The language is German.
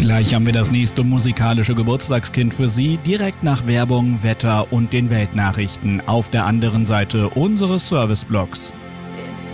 Gleich haben wir das nächste musikalische Geburtstagskind für Sie, direkt nach Werbung, Wetter und den Weltnachrichten auf der anderen Seite unseres Serviceblocks.